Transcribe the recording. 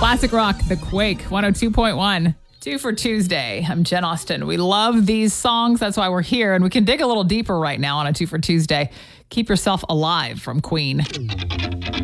Classic rock, The Quake, 102.1. 2 for Tuesday. I'm Jen Austen. We love these songs. That's why we're here. And we can dig a little deeper right now on a 2 for Tuesday. Keep Yourself Alive from Queen.